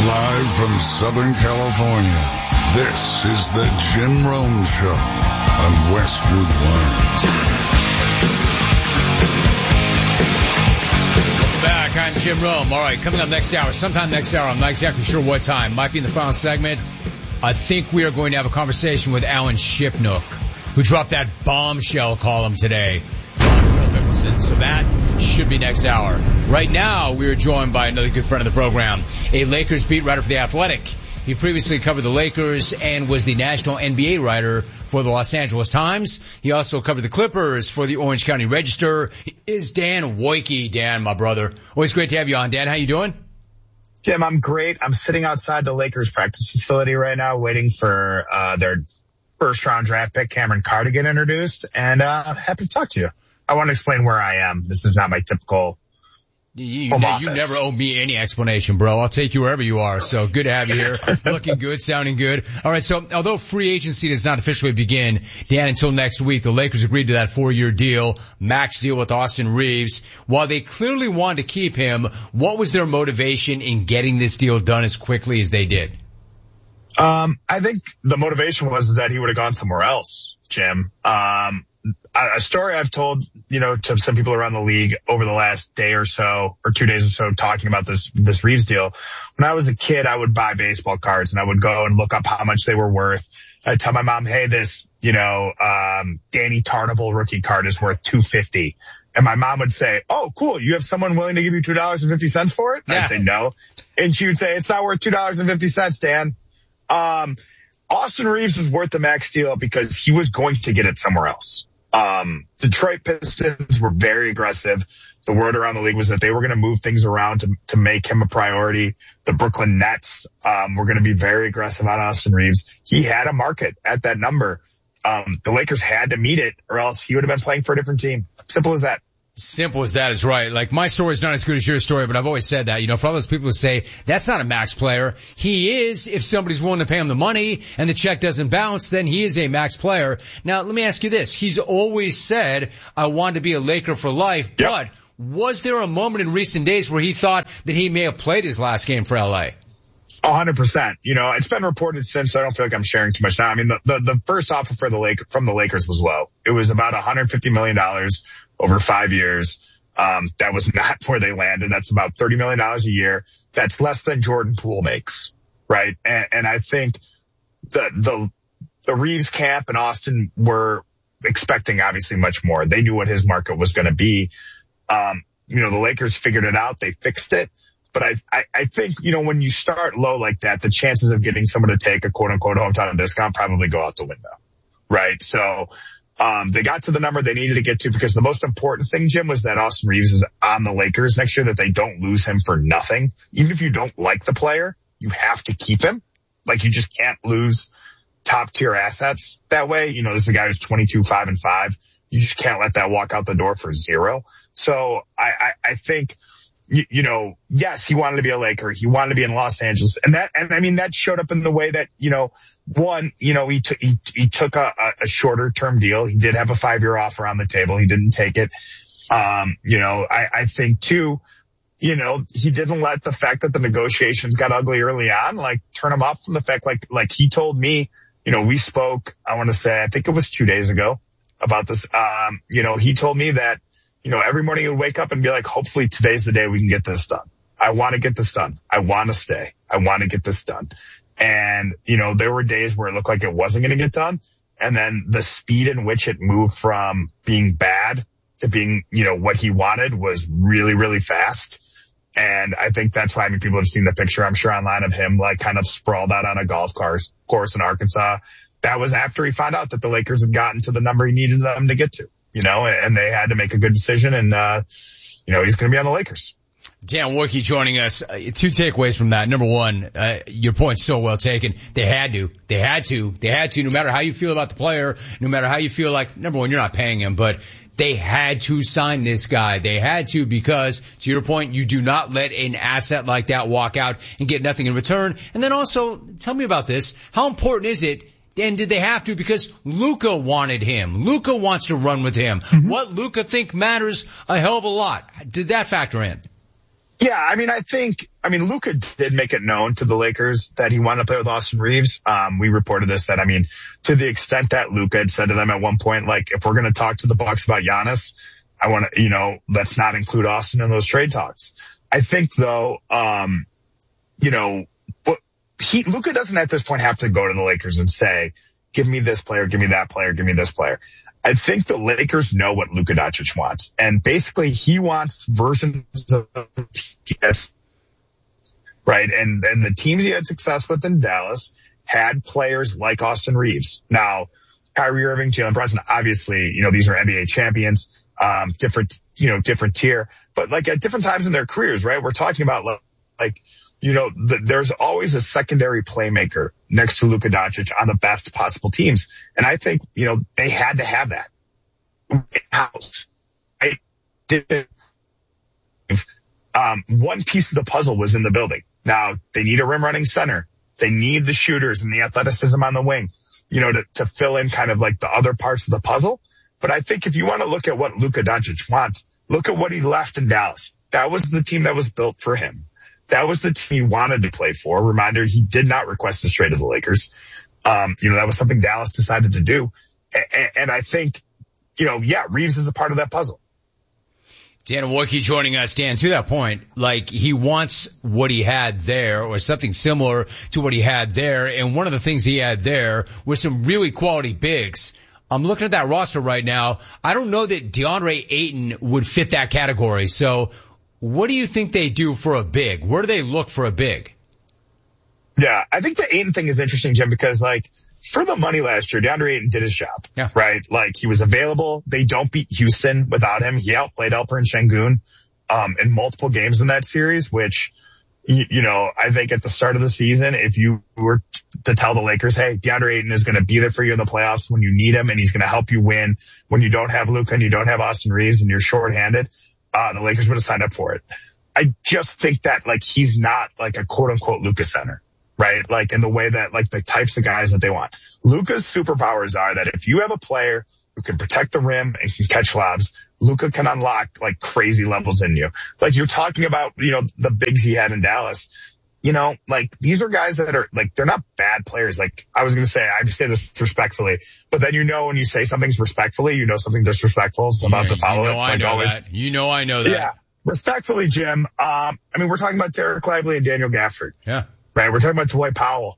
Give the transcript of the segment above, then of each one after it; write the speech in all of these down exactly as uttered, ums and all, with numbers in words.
Live from Southern California, this is the Jim Rome Show on Westwood One. Welcome back. I'm Jim Rome. All right, coming up next hour, sometime next hour, I'm not exactly sure what time. Might be in the final segment. I think we are going to have a conversation with Alan Shipnook, who dropped that bombshell column today on Phil Mickelson. So that should be next hour. Right now, we are joined by another good friend of the program, a Lakers beat writer for The Athletic. He previously covered the Lakers and was the national N B A writer for the Los Angeles Times. He also covered the Clippers for the Orange County Register. He is Dan Wojcicki. Dan, my brother. Always great to have you on. Dan, how you doing? Jim, I'm great. I'm sitting outside the Lakers practice facility right now waiting for uh their first round draft pick, Cameron Carr, to get introduced, and uh happy to talk to you. I want to explain where I am. This is not my typical You, you, home you office. never owe me any explanation, bro. I'll take you wherever you are. So good to have you here. Looking good, sounding good. All right. So although free agency does not officially begin, Dan, until next week, the Lakers agreed to that four-year deal, max deal with Austin Reeves. While they clearly wanted to keep him, what was their motivation in getting this deal done as quickly as they did? Um, I think the motivation was that he would have gone somewhere else, Jim. Um, a story I've told, you know, to some people around the league over the last day or so, or two days or so, talking about this, this Reeves deal. When I was a kid, I would buy baseball cards and I would go and look up how much they were worth. I'd tell my mom, hey, this, you know, um, Danny Tarnable rookie card is worth two fifty. And my mom would say, oh, cool. You have someone willing to give you two dollars and fifty cents for it? Yeah. I'd say no. And she would say, it's not worth two dollars and fifty cents, Dan. Um, Austin Reeves was worth the max deal because he was going to get it somewhere else. Um, Detroit Pistons were very aggressive. The word around the league was that they were going to move things around to, to make him a priority. The Brooklyn Nets, um, were going to be very aggressive on Austin Reeves. He had a market at that number. Um, the Lakers had to meet it or else he would have been playing for a different team. Simple as that. Simple as that is right. Like, my story is not as good as your story, but I've always said that, you know, for all those people who say that's not a max player, he is. If somebody's willing to pay him the money and the check doesn't bounce, then he is a max player. Now, let me ask you this. He's always said, I want to be a Laker for life, Yep. but was there a moment in recent days where he thought that he may have played his last game for L A? A hundred percent. You know, it's been reported since, so I don't feel like I'm sharing too much now. I mean, the, the, the first offer for the Lake, from the Lakers was low. It was about one hundred fifty million dollars over five years. Um, that was not where they landed. That's about thirty million dollars a year. That's less than Jordan Poole makes, right? And, and I think the, the, the Reeves camp and Austin were expecting obviously much more. They knew what his market was going to be. Um, you know, the Lakers figured it out. They fixed it. But I, I, I think, you know, when you start low like that, the chances of getting someone to take a quote unquote hometown discount probably go out the window, right? So, um, they got to the number they needed to get to because the most important thing, Jim, was that Austin Reeves is on the Lakers next year, that they don't lose him for nothing. Even if you don't like the player, you have to keep him. Like, you just can't lose top tier assets that way. You know, this is a guy who's twenty-two, five and five. You just can't let that walk out the door for zero. So I, I, I think, You, you know, yes, he wanted to be a Laker. He wanted to be in Los Angeles. And that, and I mean, that showed up in the way that, you know, one, you know, he, t- he, he took a, a shorter term deal. He did have a five year offer on the table. He didn't take it. Um, you know, I, I think too, you know, he didn't let the fact that the negotiations got ugly early on, like, turn him off from the fact, like, like he told me, you know, we spoke, I want to say, I think it was two days ago about this. Um, you know, he told me that, you know, every morning he would wake up and be like, hopefully today's the day we can get this done. I want to get this done. I want to stay. I want to get this done. And, you know, there were days where it looked like it wasn't going to get done. And then the speed in which it moved from being bad to being, you know, what he wanted was really, really fast. And I think that's why, I mean, people have seen the picture, I'm sure, online of him, like, kind of sprawled out on a golf course, course in Arkansas. That was after he found out that the Lakers had gotten to the number he needed them to get to. You know, and they had to make a good decision, and, uh, you know, he's going to be on the Lakers. Dan Wojcicki joining us. Uh, two takeaways from that. Number one, uh, your point's so well taken. They had to. They had to. They had to, no matter how you feel about the player, no matter how you feel like, number one, you're not paying him, but they had to sign this guy. They had to because, to your point, you do not let an asset like that walk out and get nothing in return. And then also, tell me about this. How important is it? And did they have to? Because Luka wanted him. Luka wants to run with him. Mm-hmm. What Luka think matters a hell of a lot. Did that factor in? Yeah, I mean, I think, I mean, Luka did make it known to the Lakers that he wanted to play with Austin Reeves. Um, we reported this, that, I mean, to the extent that Luka had said to them at one point, like, if we're going to talk to the Bucks about Giannis, I want to, you know, let's not include Austin in those trade talks. I think though, um, you know, but he, Luka doesn't at this point have to go to the Lakers and say, give me this player, give me that player, give me this player. I think the Lakers know what Luka Doncic wants. And basically he wants versions of yes, right? And, and the teams he had success with in Dallas had players like Austin Reeves. Now, Kyrie Irving, Jalen Brunson, obviously, you know, these are N B A champions, um, different, you know, different tier, but like at different times in their careers, right? We're talking about like, you know, the, there's always a secondary playmaker next to Luka Doncic on the best possible teams. And I think, you know, they had to have that in-house. I did. Um, one piece of the puzzle was in the building. Now they need a rim running center. They need the shooters and the athleticism on the wing, you know, to, to fill in kind of like the other parts of the puzzle. But I think if you want to look at what Luka Doncic wants, look at what he left in Dallas. That was the team that was built for him. That was the team he wanted to play for. Reminder, he did not request a trade to the Lakers. Um, you know, that was something Dallas decided to do. And, and I think, you know, yeah, Reeves is a part of that puzzle. Dan Wojcicki joining us. Dan, to that point, like he wants what he had there or something similar to what he had there. And one of the things he had there was some really quality bigs. I'm looking at that roster right now. I don't know that DeAndre Ayton would fit that category. So what do you think they do for a big? Where do they look for a big? Yeah, I think the Ayton thing is interesting, Jim, because like for the money last year, DeAndre Ayton did his job, yeah. right? Like he was available. They don't beat Houston without him. He outplayed Alperen Şengün, um, in multiple games in that series, which, you, you know, I think at the start of the season, if you were to tell the Lakers, hey, DeAndre Ayton is going to be there for you in the playoffs when you need him and he's going to help you win when you don't have Luka and you don't have Austin Reeves and you're shorthanded. Uh, the Lakers would have signed up for it. I just think that like he's not like a quote unquote Luka center, right? Like in the way that like the types of guys that they want. Luka's superpowers are that if you have a player who can protect the rim and can catch lobs, Luka can unlock like crazy levels in you. Like you're talking about, you know, the bigs he had in Dallas. You know, like these are guys that are like, they're not bad players. Like I was going to say, I say this respectfully, but then you know, when you say something's respectfully, you know, something disrespectful is about yeah, to follow you know it. I like know always. That. You know, I know that. Yeah. Respectfully, Jim. Um, I mean, we're talking about Derek Lively and Daniel Gafford. Yeah. Right. We're talking about Dwight Powell.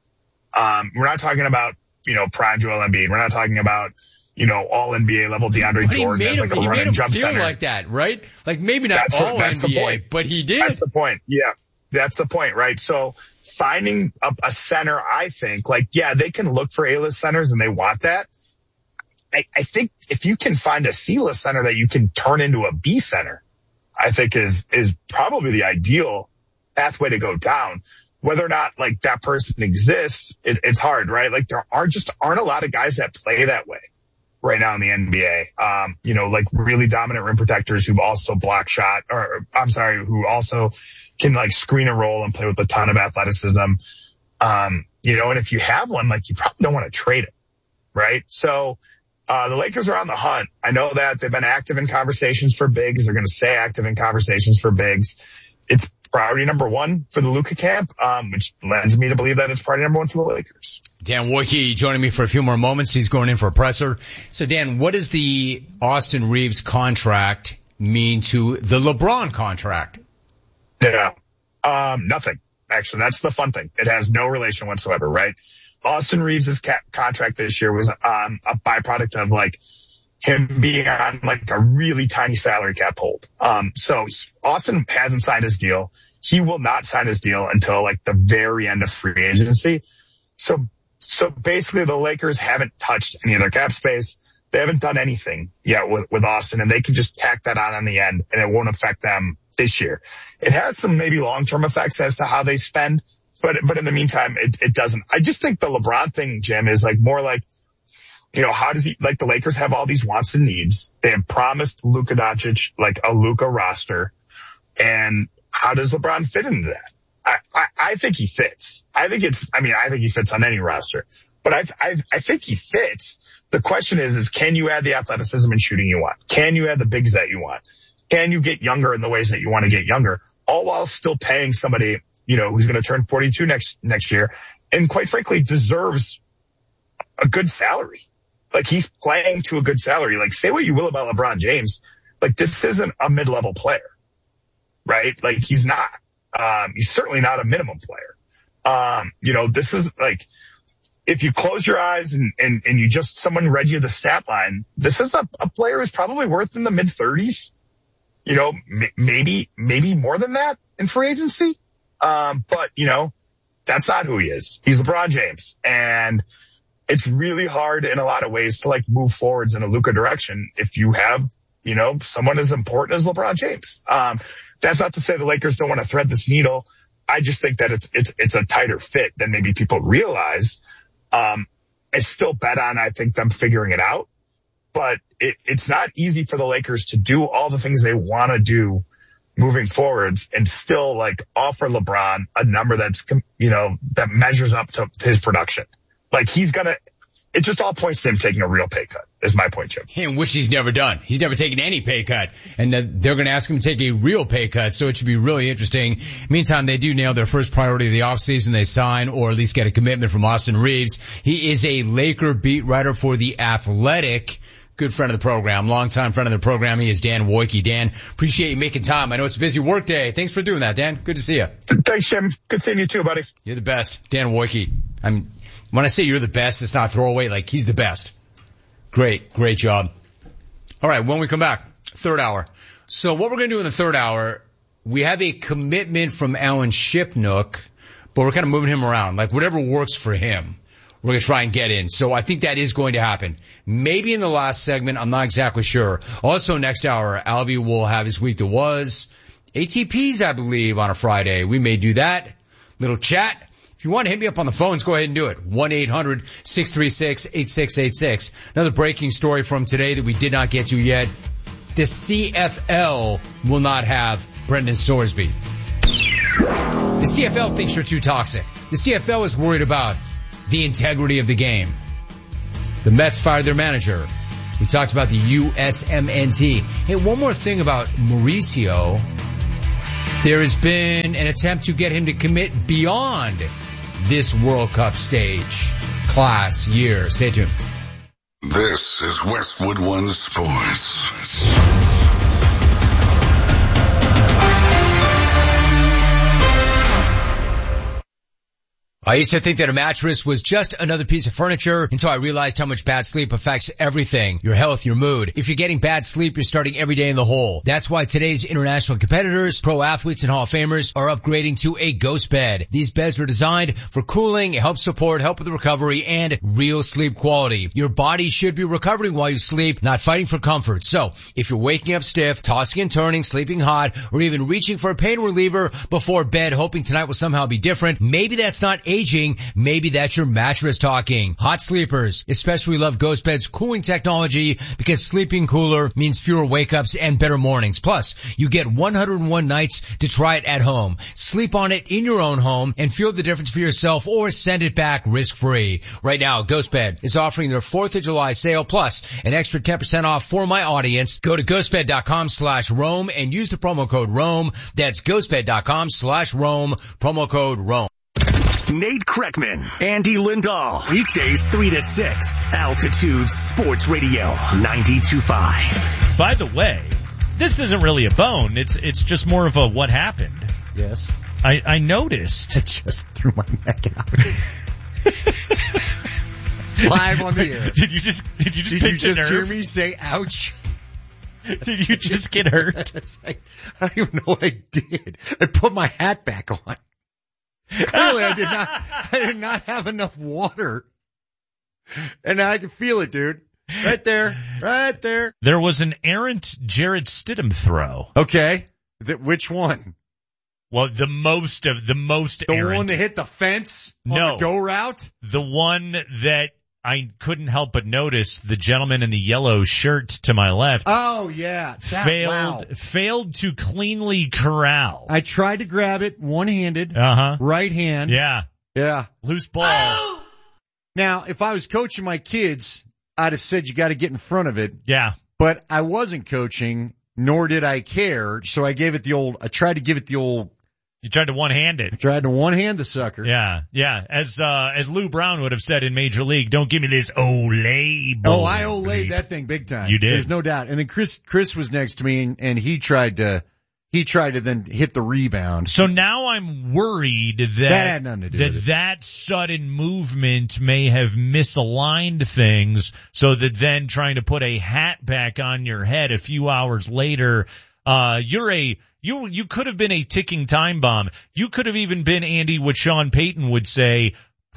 Um, we're not talking about, you know, prime Joel Embiid. We're not talking about, you know, all N B A level DeAndre but Jordan as like him, a he run made and him jump feel center. like that, right? Like maybe not that's all what, that's N B A, the point. but he did. That's the point. Yeah. That's the point, right? So finding a, a center, I think, like, yeah, they can look for A-list centers and they want that. I, I think if you can find a C-list center that you can turn into a B center, I think is, is probably the ideal pathway to go down. Whether or not like that person exists, it, it's hard, right? Like there are just aren't a lot of guys that play that way right now in the N B A. Um, you know, like really dominant rim protectors who also block shot or I'm sorry, who also can like screen and roll and play with a ton of athleticism. Um, you know, and if you have one, like you probably don't want to trade it, right? So, uh, the Lakers are on the hunt. I know that they've been active in conversations for bigs. They're going to stay active in conversations for bigs. It's priority number one for the Luka camp, um, which lends me to believe that it's priority number one for the Lakers. Dan Wojcicki joining me for a few more moments. He's going in for a presser. So Dan, what does the Austin Reeves contract mean to the LeBron contract? Yeah. Um, nothing. Actually, that's the fun thing. It has no relation whatsoever, right? Austin Reeves' ca- contract this year was, um, a byproduct of like him being on like a really tiny salary cap hold. Um, so he, Austin hasn't signed his deal. He will not sign his deal until like the very end of free agency. So, so basically the Lakers haven't touched any of their cap space. They haven't done anything yet with, with Austin and they can just tack that on on the end and it won't affect them this year. It has some maybe long-term effects as to how they spend, but, but in the meantime, it, it doesn't. I just think the LeBron thing, Jim, is like more like, you know, how does he, like the Lakers have all these wants and needs. They have promised Luka Doncic like a Luka roster. And how does LeBron fit into that? I, I, I think he fits. I think it's, I mean, I think he fits on any roster, but I, I, I think he fits. The question is, is can you add the athleticism and shooting you want? Can you add the bigs that you want? Can you get younger in the ways that you want to get younger? all while still paying somebody, you know, who's going to turn forty-two next, next year. And quite frankly, deserves a good salary. Like he's playing to a good salary. Like say what you will about LeBron James. Like this isn't a mid-level player, right? Like he's not, um, he's certainly not a minimum player. Um, you know, this is like, if you close your eyes and, and, and you just, someone read you the stat line, this is a, a player who's probably worth in the mid thirties, you know, m- maybe, maybe more than that in free agency. Um, but you know, that's not who he is. He's LeBron James, and it's really hard in a lot of ways to like move forwards in a Luka direction if you have, you know, someone as important as LeBron James. Um, that's not to say the Lakers don't want to thread this needle. I just think that it's, it's, it's a tighter fit than maybe people realize. Um, I still bet on, I think, them figuring it out, but it, it's not easy for the Lakers to do all the things they want to do moving forwards and still like offer LeBron a number that's, you know, that measures up to his production. Like he's gonna, it just all points to him taking a real pay cut is my point, Jim. And which he's never done. He's never taken any pay cut. And uh, they're going to ask him to take a real pay cut. So it should be really interesting. Meantime, they do nail their first priority of the offseason. They sign or at least get a commitment from Austin Reeves. He is a Laker beat writer for The Athletic. Good friend of the program, longtime friend of the program. He is Dan Wojcicki. Dan, appreciate you making time. I know it's a busy work day. Thanks for doing that, Dan. Good to see you. Thanks, Jim. Good seeing you too, buddy. You're the best. Dan Wojcicki. I'm, when I say you're the best, it's not throwaway. Like he's the best. Great, great job. All right, when we come back, third hour. So what we're going to do in the third hour, we have a commitment from Alan Shipnook, but we're kind of moving him around. Like whatever works for him, we're going to try and get in. So I think that is going to happen. Maybe in the last segment, I'm not exactly sure. Also next hour, Alvy will have his week that was. A T Ps, I believe, on a Friday. We may do that. Little chat. If you want to hit me up on the phones, go ahead and do it. one eight hundred six three six eight six eight six. Another breaking story from today that we did not get to yet. The C F L will not have Brendan Sorsby. The C F L thinks you're too toxic. The C F L is worried about the integrity of the game. The Mets fired their manager. We talked about the U S M N T. Hey, one more thing about Mauricio. There has been an attempt to get him to commit beyond this World Cup stage, class, year. Stay tuned. This is Westwood One Sports. I used to think that a mattress was just another piece of furniture until I realized how much bad sleep affects everything. Your health, your mood. If you're getting bad sleep, you're starting every day in the hole. That's why today's international competitors, pro athletes, and Hall of Famers are upgrading to a Ghost Bed. These beds were designed for cooling, help support, help with recovery, and real sleep quality. Your body should be recovering while you sleep, not fighting for comfort. So, if you're waking up stiff, tossing and turning, sleeping hot, or even reaching for a pain reliever before bed hoping tonight will somehow be different, maybe that's not aging, maybe that's your mattress talking. Hot sleepers especially love Ghost Bed's cooling technology because sleeping cooler means fewer wake-ups and better mornings. Plus, you get one hundred one nights to try it at home. Sleep on it in your own home and feel the difference for yourself or send it back risk-free. Right now, Ghost Bed is offering their fourth of July sale plus an extra ten percent off for my audience. Go to ghostbed.com slash Rome and use the promo code Rome. That's ghostbed.com slash Rome, promo code Rome. Nate Kreckman, Andy Lindahl, weekdays three to six, Altitude Sports Radio, ninety-two point five. By the way, this isn't really a bone. It's it's just more of a what happened. Yes. I, I noticed. I just threw my neck out. Live on the air. Did you just did you just Did pick you the just nerve? hear me say ouch? Did you just get hurt? I, I don't even know what I did. I put my hat back on. Clearly I did not, I did not have enough water. And I can feel it, dude. Right there. Right there. There was an errant Jared Stidham throw. Okay. Th- which one? Well, the most of, the most The errant. one that hit the fence on No. the go route? The one that I couldn't help but notice the gentleman in the yellow shirt to my left Oh, yeah. That, failed, wow. failed to cleanly corral. I tried to grab it one-handed, Uh-huh. right hand. Yeah. Yeah. Loose ball. Now, if I was coaching my kids, I'd have said you got to get in front of it. Yeah. But I wasn't coaching nor did I care. So I gave it the old, I tried to give it the old, You tried to one-hand it. I tried to one-hand the sucker. Yeah, yeah. As uh as Lou Brown would have said in Major League, don't give me this Olay. Oh, I Olayed that thing big time. You did. There's no doubt. And then Chris, Chris was next to me and, and he tried to, he tried to then hit the rebound. So now I'm worried that That had nothing to do that, with it. that sudden movement may have misaligned things so that then trying to put a hat back on your head a few hours later, uh, you're a, you, you could have been a ticking time bomb. You could have even been, Andy, what Sean Payton would say,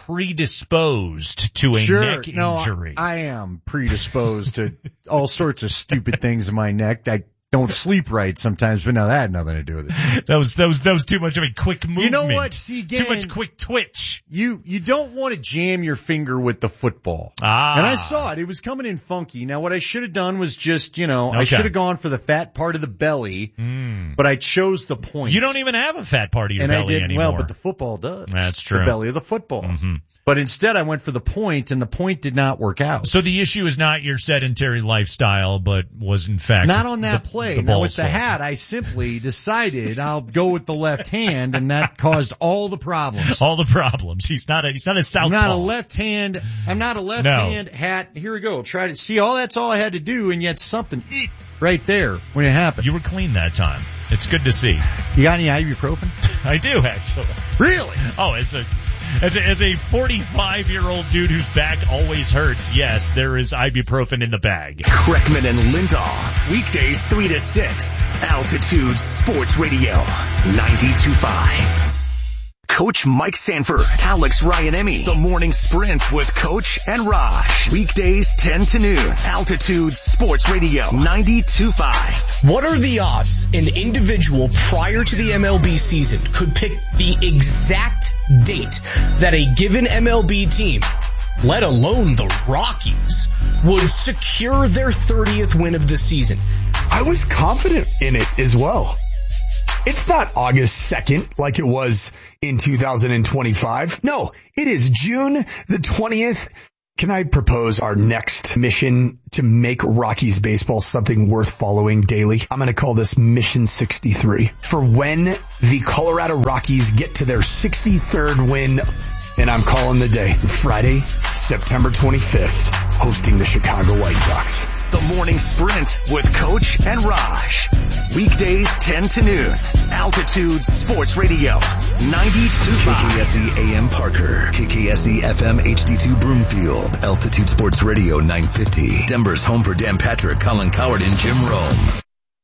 predisposed to a Sure. neck no, injury. I, I am predisposed to all sorts of stupid things in my neck. I don't sleep right sometimes, but no, that had nothing to do with it. That was, that was, that was too much of a quick movement. You know what? See, again, Too much quick twitch. You, you don't want to jam your finger with the football. Ah. And I saw it. It was coming in funky. Now what I should have done was just, you know, I Okay. should have gone for the fat part of the belly, Mm. but I chose the point. You don't even have a fat part of your and belly I did anymore. well, but the football does. That's true. The belly of the football. Mm-hmm. But instead I went for the point and the point did not work out. So the issue is not your sedentary lifestyle, but was in fact Not on that the, play. The now ball's with the fault. hat, I simply decided I'll go with the left hand, and that caused all the problems. All the problems. He's not a he's not a southpaw. I'm not a left hand. I'm not a left No. hand hat. Here we go. Try to see. All that's all I had to do, and yet something eek, right there when it happened. You were clean that time. It's good to see. You got any ibuprofen? I do actually. Really? Oh, as a as a as a forty-five year old dude whose back always hurts, yes, there is ibuprofen in the bag. Kreckman and Lindahl, weekdays three to six, Altitude Sports Radio, ninety-two point five. Coach Mike Sanford, Alex Ryanemi, The Morning Sprint with Coach and Raj. Weekdays ten to noon, Altitude Sports Radio, ninety-two point five. What are the odds an individual prior to the M L B season could pick the exact date that a given M L B team, let alone the Rockies, would secure their thirtieth win of the season? I was confident in it as well. It's not August second like it was in two thousand twenty-five. No, it is June the twentieth. Can I propose our next mission to make Rockies baseball something worth following daily? I'm going to call this Mission sixty-three. For when the Colorado Rockies get to their sixty-third win, and I'm calling the day Friday, September twenty-fifth, hosting the Chicago White Sox. The Morning Sprint with Coach and Raj. Weekdays ten to noon, Altitude Sports Radio, ninety-two point five. K K S E A M Parker, K K S E F M H D two Broomfield, Altitude Sports Radio nine fifty. Denver's home for Dan Patrick, Colin Coward, and Jim Rome.